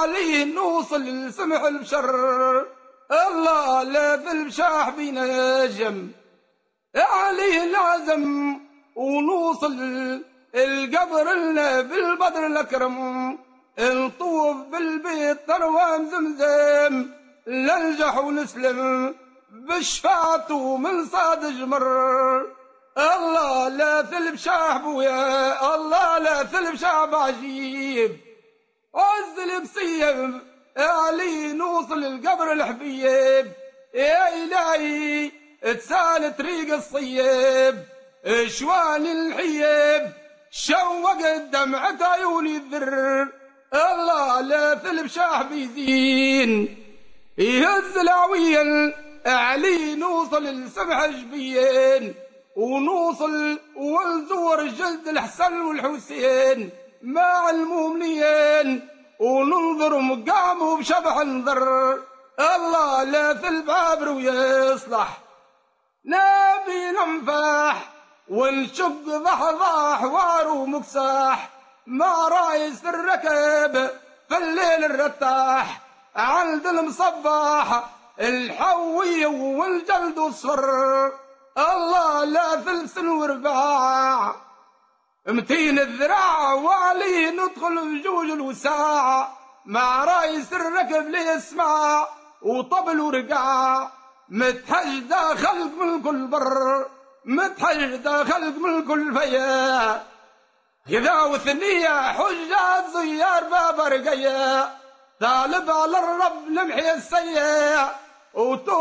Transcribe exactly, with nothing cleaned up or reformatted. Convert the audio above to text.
عليه نوصل لسمح البشر. الله لا في البشاح بينا جم عليه العزم ونوصل القبر لنا بالبدر الأكرم. نطوف بالبيت تروام زمزم ننجح ونسلم بشفاعته من صاد جمر. الله لا في البشاح بويا الله لا في البشاح بعجيب عز البصيب علي نوصل القبر الحبيب. يا إلهي تسال طريق الصيب شوان الحيب شوق دمعة عيوني الذر. الله لا في البشاح بيزين يهز العويل علي نوصل لسمح جبين ونوصل ونزور جلد الحسن والحسين مع المؤمنين وننظر مقامه بشبح نظر. الله لا في الباب ويصلح نبي ننفح ونشق ضحضاح وارو مكساح مع رايس الركب في الليل الرتاح عند المصباح الحوي والجلد الصفر. الله لا ثلث ورباع متين الذراع وعليه ندخل في جوج الوساع مع رايس الركب ليسمع وطبل ورقاع متحج خلق من كل بر متحج خلق من كل فيا إذا وثنية حجات زيار باب رقيا طالب على الرب نمحي السيا